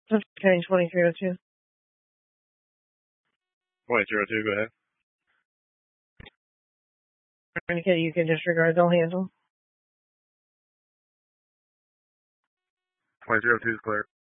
County 2302. 2302, go ahead. Indicate you can disregard, they'll handle. 2302 is clear.